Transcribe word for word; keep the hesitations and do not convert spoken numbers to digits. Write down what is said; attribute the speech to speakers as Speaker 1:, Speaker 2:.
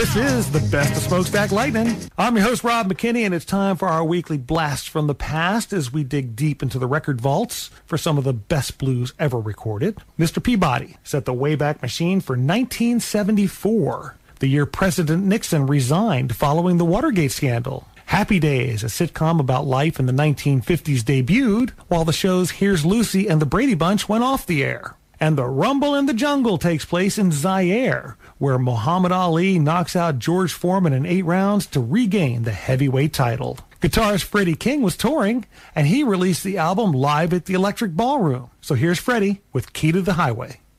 Speaker 1: This is the best of Smokestack Lightning. I'm your host, Rob McKinney, and it's time for our weekly blast from the past as we dig deep into the record vaults for some of the best blues ever recorded. Mister Peabody set the Wayback Machine for nineteen seventy-four, the year President Nixon resigned following the Watergate scandal. Happy Days, a sitcom about life in the nineteen fifties, debuted, while the shows Here's Lucy and The Brady Bunch went off the air. And the Rumble in the Jungle takes place in Zaire, where Muhammad Ali knocks out George Foreman in eight rounds to regain the heavyweight title. Guitarist Freddie King was touring, and he released the album live at the Electric Ballroom. So here's Freddie with Key to the Highway.